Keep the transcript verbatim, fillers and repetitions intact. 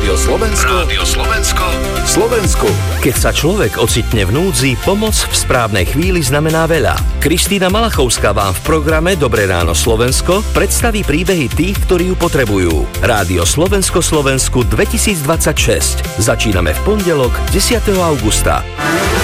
Rádio Slovensko. Rádio Slovensko. Slovensku. Keď sa človek ocitne v núdzi, pomoc v správnej chvíli znamená veľa. Kristína Malachovská vám v programe Dobré ráno Slovensko predstaví príbehy tých, ktorí ju potrebujú. Rádio Slovensko Slovensku dvetisícdvadsaťšesť. Začíname v pondelok desiateho augusta.